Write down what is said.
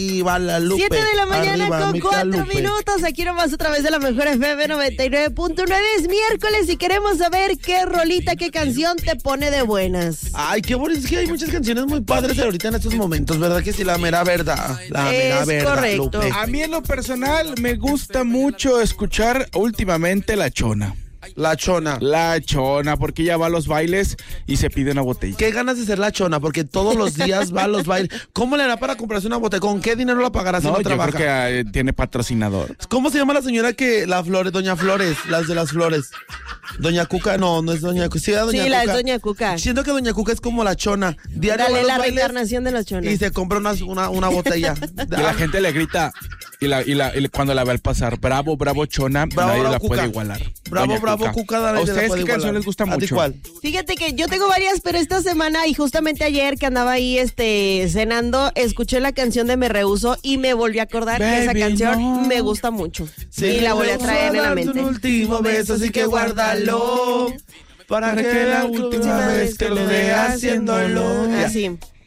Y Guadalupe. 7 de la mañana Arriba, con 4 Micalupe. minutos. Aquí nomás otra vez de la mejor FM 99.9. Es miércoles y queremos saber qué rolita, qué canción te pone de buenas. Ay, qué bonito. Es que hay muchas canciones muy padres ahorita en estos momentos, ¿verdad? Que sí, la mera verdad. La mera Es verdad, correcto. Lupe. A mí en lo personal me gusta mucho escuchar últimamente La Chona. La Chona. La Chona, porque ella va a los bailes y se pide una botella. Qué ganas de ser la Chona, porque todos los días va a los bailes. ¿Cómo le hará para comprarse una botella? ¿Con qué dinero la pagará si no No, yo trabaja? creo que tiene patrocinador. ¿Cómo se llama la señora que la Flores, Doña Flores, las de las flores? Doña Cuca, no es Doña Cuca. Sí, Doña Sí, Cuca. la es Doña Cuca. Siento que Doña Cuca es como la Chona. Diario va a Dale, los la bailes reencarnación de los chones. y se compra una botella. Y la gente le grita y cuando la ve al pasar, bravo, bravo Chona, Bravo, nadie bravo, la Cuca. puede igualar. Bravo, Doña bravo, Cuca, nadie ¿A la ustedes puede qué canción igualar. les gusta ¿A ti mucho? cuál? Fíjate que yo tengo varias, pero esta semana y justamente ayer que andaba ahí cenando, escuché la canción de Me Rehuso y me volví a acordar que esa Baby, canción no. me gusta mucho. Sí, y la volví a me traer en la darte mente. Un último beso, así que guárdalo. Para que la última vez que lo dé haciéndolo. Así.